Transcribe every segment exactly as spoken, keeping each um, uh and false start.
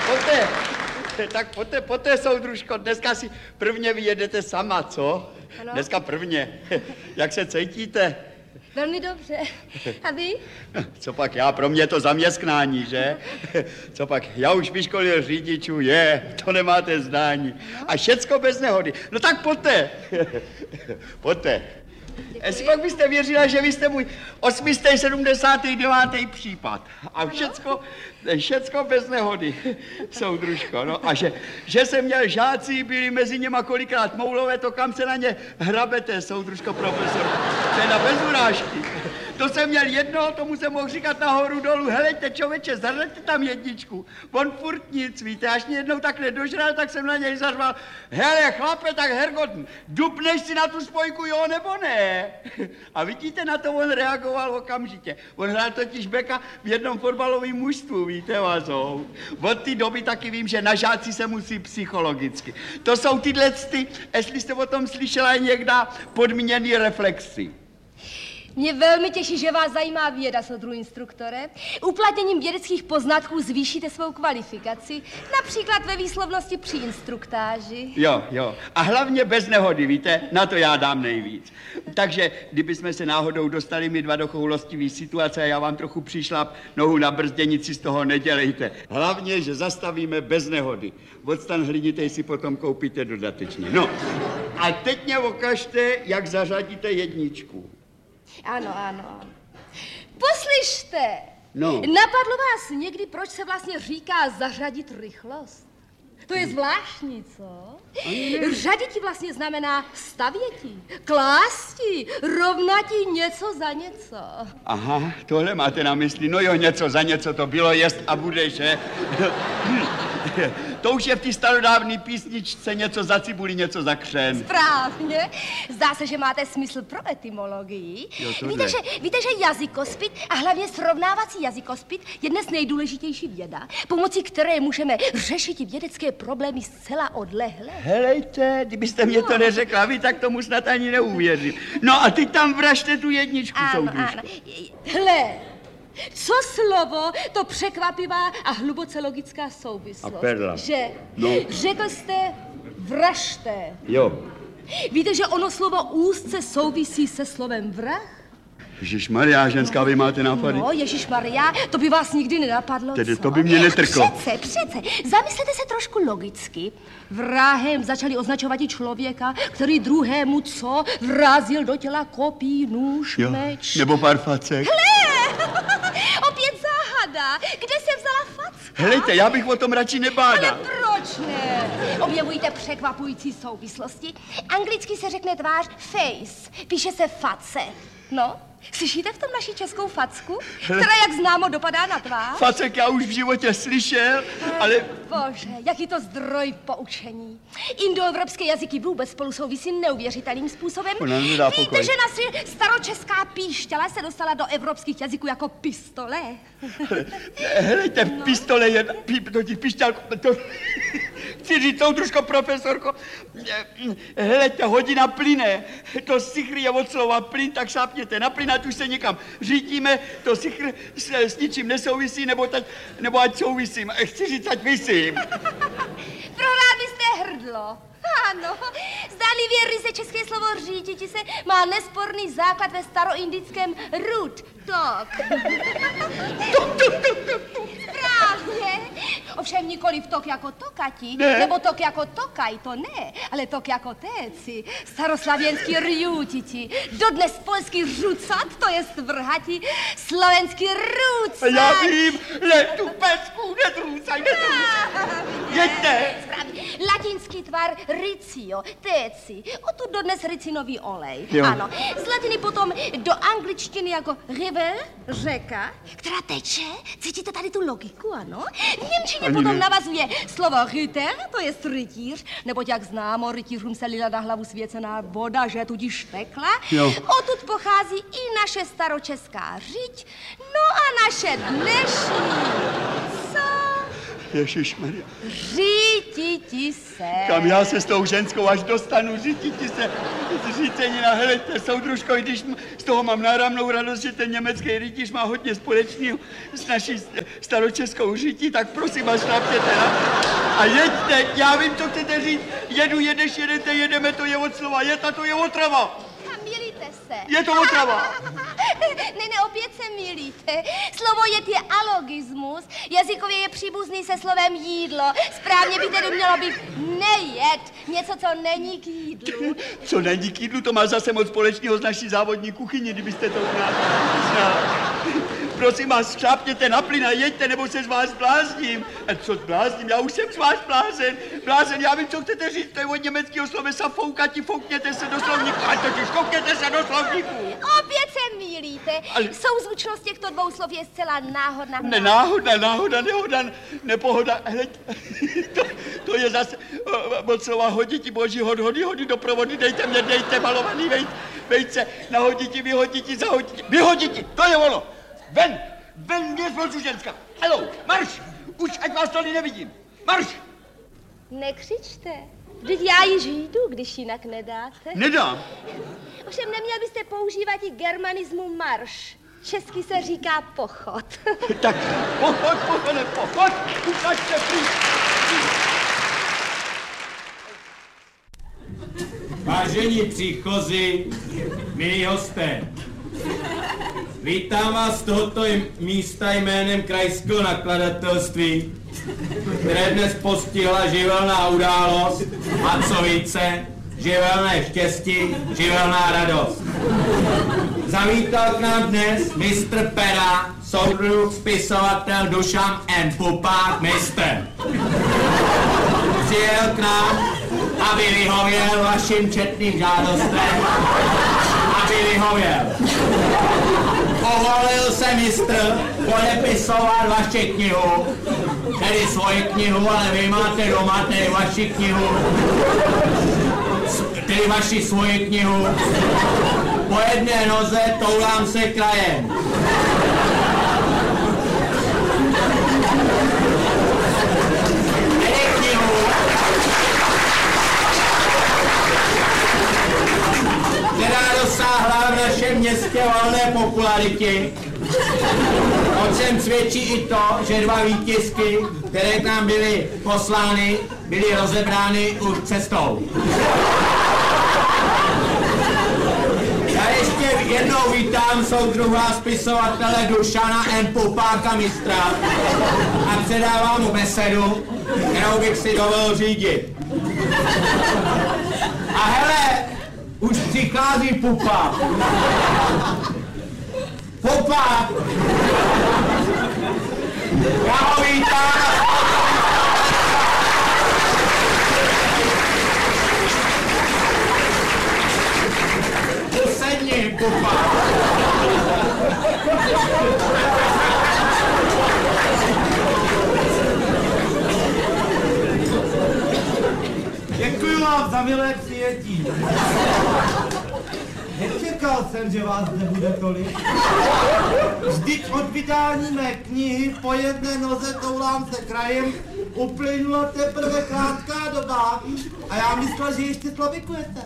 Pojďte, tak pojďte, pojďte, soudružko, dneska si prvně vyjedete sama, co? Ano. Dneska prvně. Jak se cítíte? Velmi dobře. A vy? Co pak já, pro mě je to zaměstnání, že? Co pak, já už vyškolil řidičů, je, to nemáte zdání. A všecko bez nehody. No tak pojďte. Pojďte. Jestli pak byste věřila, že vy jste můj osmistý sedmdesátý devátý případ. A všecko, všecko bez nehody, soudružko. No. A že, že jsem měl žáci, byli mezi něma kolikrát moulové, to kam se na ně hrabete, soudružko profesor. To je na bez urážky. To jsem měl jedno, tomu jsem mohl říkat nahoru dolů, helejte člověče, zařaďte tam jedničku. On furt nic, víte, až mě jednou tak nedožral, tak jsem na něj zařval, hele chlape, tak Hergot, dupneš si na tu spojku, jo nebo ne? A vidíte, na to on reagoval okamžitě. On hrál totiž beka v jednom fotbalovém mužstvu, víte, vazou. Od té doby taky vím, že na žáci se musí psychologicky. To jsou tyhle ty, jestli jste o tom slyšela někdy, podmíněný reflexy. Mě velmi těší, že vás zajímá věda, soudru instruktore. Uplatněním vědeckých poznatků zvýšíte svou kvalifikaci, například ve výslovnosti při instruktáži. Jo, jo. A hlavně bez nehody, víte, na to já dám nejvíc. Takže, kdybychom se náhodou dostali my dva do choulostivý situace a já vám trochu přišlap nohu na brzděnici, z toho nedělejte. Hlavně, že zastavíme bez nehody. Odstan hlinitej si potom koupíte dodatečně. No, a teď mě ukažte, jak zařadíte jedničku. Ano, ano. Poslyšte, no. Napadlo vás někdy, proč se vlastně říká zařadit rychlost? To je zvláštní, co? Řaditi vlastně znamená stavěti, klásti, rovnati něco za něco. Aha, tohle máte na mysli. No jo, něco za něco to bylo, jest a bude, že? To už je v té starodávné písničce něco za cibuli, něco za křen. Správně. Zdá se, že máte smysl pro etymologii. Jo, víte, že, víte, že jazykospit a hlavně srovnávací jazykospit je dnes nejdůležitější věda, pomocí které můžeme řešit vědecké problémy zcela odlehle. Helejte, kdybyste mě no. to neřekla vy, tak tomu snad ani neuvěřím. No a ty tam vražte tu jedničku, soudružku. Hle. Co slovo, to překvapivá a hluboce logická souvislost. A perla. Že? No. Řekl jste vražte. Jo. Víte, že ono slovo úzce souvisí se slovem vrah? Ježišmarja, ženská, vy máte nápady? No, Ježišmarja, to by vás nikdy nenapadlo, Tedy co? to by mě netrklo. Přece, přece, zamyslete se trošku logicky. Vrahem začali označovat i člověka, který druhému co vrazil do těla kopí, nůž, jo. meč. Nebo pár facek. Hle, opět záhada. Kde se vzala facka? Helejte, já bych o tom radši nebádal. Ale proč ne? Objevujíte překvapující souvislosti. Anglicky se řekne tvář face, píše se face. No, slyšíte v tom naši českou facku, která, jak známo, dopadá na tvář? Facek já už v životě slyšel, ale... Bože, jaký to zdroj poučení. Indoevropské jazyky vůbec spolu souvisí neuvěřitelným způsobem. Víte, pokoj. Že naše staročeská píšťala se dostala do evropských jazyků jako pistole? Helejte, no. Pistole je... Pí, to ti píšťalko... To... Chci říct, soudružko, profesorko, helejte, hodina plyne, to sichr je od slova plyn, tak šápněte na plyn, ať už se někam řítíme, to sichr s, s ničím nesouvisí, nebo, tať, nebo ať souvisím, chci říct, ať visím. Prohrál byste hrdlo. Ano, zdánlivě ryze české slovo říditi se má nesporný základ ve staroindickém root, tok. Tok, tok, tok, tok. Správně. Ovšem nikoliv tok jako tokati, ne. Nebo tok jako tokaj, to ne, ale tok jako téci, staroslavěnský rjutiti, dodnes polský rucat, to je vrhati, slovenský rucat. Já vím, le, tu pecku, nedrůcaj, nedrůcaj. Jeďte. Správně, latinský tvar ricio, téci, odtud dodnes ricinový olej. Jo. Ano, z latiny potom do angličtiny jako river, řeka, která teče, cítíte tady tu logiku, ano? V němčině Ani potom ne. navazuje slovo ryter, to je rytíř, neboť jak známo, rytířům se lila na hlavu svěcená voda, že tudíž tekla. Jo. Odtud pochází i naše staročeská řiď, no a naše dnešní, co? Ježišmarja. Řítiti. Řiti se. Kam já se s tou ženskou až dostanu, řiti se, řícenina, helejte, soudružko, když z toho mám náramnou radost, že ten německý rytíř má hodně společného s naší staročeskou řití, tak prosím vás, šlápněte na a jeďte, já vím, co chcete říct, jedu, jedeš, jedete, jedeme, to je od slova, jeta, to je otrava. Milíte se. Je to otrava. Ne, ne, opět se milíte. Slovo jet je alogismus, jazykově je příbuzný se slovem jídlo. Správně by tedy mělo být nejet, něco, co není k jídlu. Co není k jídlu, to má zase moc společného s naší závodní kuchyní, kdybyste to znal. Prosím vás, šlápněte na plyn a jeďte, nebo se z vás blázním. A co blázním? Já už jsem z vás blázen. Blázen, já vím, co chcete říct, to je od německého slovesa foukati, foukněte se do slovníku. A totiž koukněte se do slovníku. Opět se mýlíte. Ale... Souzvučnost těchto dvou slov je zcela náhodná. Ne, náhodná, náhoda, nehoda, nepohoda. Hele, to, to je zase od slova hoditi, boží, hod, hody, hody do provody, dejte mě, dejte malovaný vejc, vejce, nahoditi, vyhoditi, zahoditi, vyhoditi, to je ono. Ven, ven mě z ženská. Halou, marš, už ať vás tady nevidím. Marš. Nekřičte, vždyť já již jdu, když jinak nedáte. Nedám. Ovšem neměl byste používat i germanismu marš. Česky se říká pochod. Tak pochod, pochod, pochod, ukažte pryč. Vážení příchozí, milí hosté, vítám vás z tohoto místa jménem Krajského nakladatelství, které dnes postihla živelná událost a co více, živelné štěstí, živelná radost. Zavítal k nám dnes mistr Pera, soudruh, spisovatel Dušan N. Pupák, mistr. Přijel k nám, aby vyhověl vašim četným žádostem, aby vyhověl. Povolil se mistr podepisovat vaši knihu, tedy svoji knihu, ale vy máte doma tedy vaši knihu, tedy vaši svoji knihu. Po jedné noze toulám se krajem. Tedy knihu, která dosáhla v našem městě valné popularitě. O čem svědčí i to, že dva výtisky, které k nám byly poslány, byly rozebrány už cestou. Já ještě jednou vítám soudruha spisovatele Dušana N. Pupáka, mistra, a předávám mu besedu, kterou bych si dovolil řídit. A hele, už přichází Pupák. Pupák! Já ho vítám! Usedni, Pupák! Děkuji vám za milé přijetí. Nečekal jsem, že vás nebude tolik. Vždyť od vydání mé knihy Po jedné noze toulám se krajem uplynula teprve krátká doba a já myslel, že ještě slavikujete.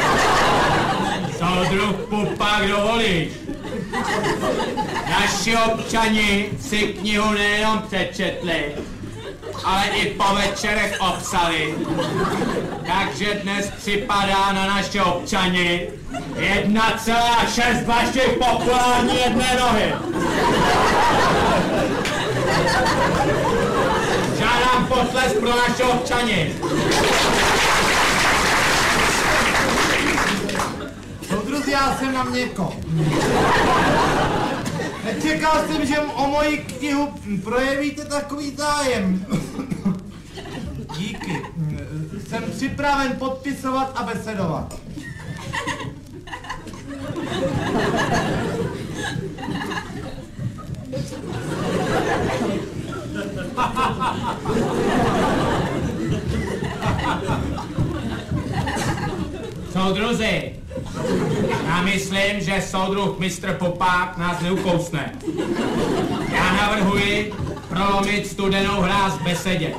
Soudruh Pupák, dovolíš? Naši občani si knihu nejenom přečetli, ale i po večerech obsali. Takže dnes připadá na naše občany jedna celá šest vašich populární jedné nohy. Žádám potlesk pro naše občany. Soudruzi, já jsem na měko. Nečekal jsem, že o moji knihu projevíte takový zájem. Díky. Jsem připraven podpisovat a besedovat. Soudruzi, já myslím, že soudruh mistr Pupák nás neukousne. Já navrhuji, prolomit studenou hráz v besedě.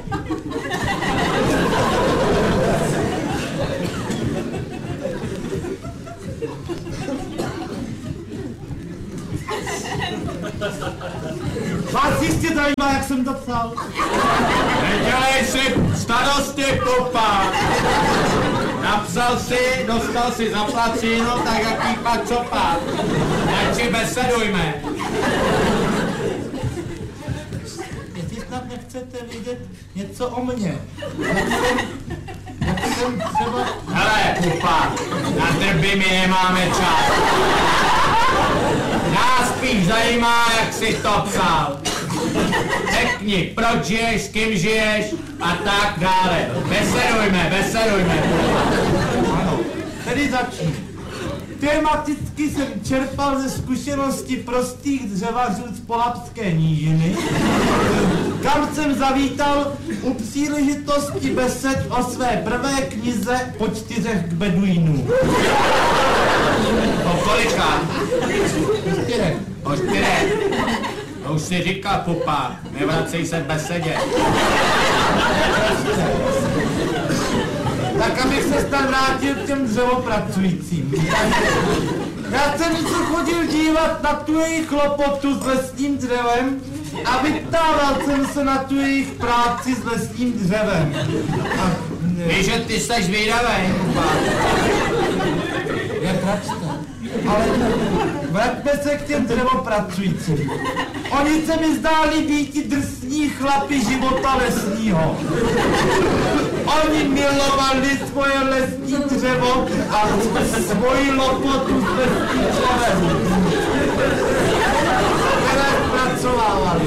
Vás jistě zajímá, jak jsem to psal. Nedělej si starosti, pupa. Napsal si, dostal si zaplaceno, tak jaký pak co pak. Radši besedujme. Jestli snad nechcete vidět něco o mně. Jak jsem, jak jsem třeba... Hele, pupa, na drby my nemáme čas. Nás spíš zajímá, jak jsi to psal. Řekni, proč žiješ, s kým žiješ a tak dále. Besedujme, besedujme. Ano, tedy začnu. Tematicky jsem čerpal ze zkušenosti prostých dřevařů z Polabské nížiny, kam jsem zavítal u příležitosti besed o své prvé knize Po čtyřech k beduínů. O kolika? Po čtyřech. O čtyřech. To už si říkal, pupa, nevracej se v besedě. Tak abych se snad vrátil k těm dřevopracujícím. Já jsem se chodil dívat na tu jejich lopotu s lesním dřevem a vyptával jsem se na tu jejich práci s lesním dřevem. A, Víš, že ty seš výdavej, pupa. jak račte. Ale vraťme se k těm dřevopracujícím. Oni se mi zdáli být drsní chlapi života lesního. Oni milovali svoje lesní dřevo a svoji lopotu s lesním dřevem, které zpracovávali.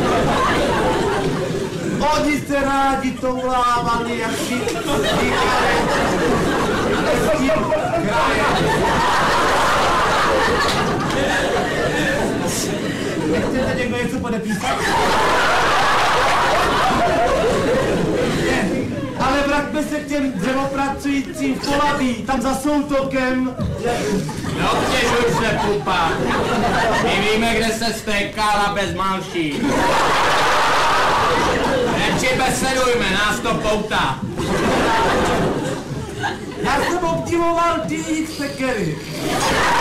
Oni se rádi toulávali, jak si říkali lesním krajem. Nechcete někdo něco podepísat? Ne, ale vraťme se k těm dřevopracujícím v Polabí, tam za Soutokem. Neobtěžuj se, pupa. My víme, kde se stékala bez malší. Radši besedujme, nás to poutá. Já jsem obdivoval ty jejich sekery.